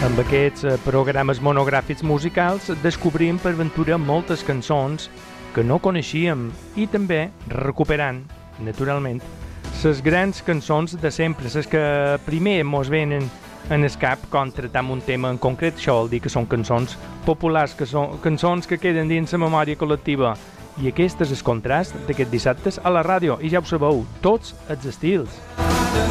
Amb aquests programes monogràfics musicals descobrim per ventura moltes cançons que no coneixíem i també recuperant, naturalment, les grans cançons de sempre, les que primer mos venen en el cap quan tractam un tema en concret. Això vol dir que són cançons populars, que són cançons que queden dins la memòria col·lectiva. I aquest és el contrast d'aquests dissabtes a la ràdio. I ja ho sabeu, tots els estils.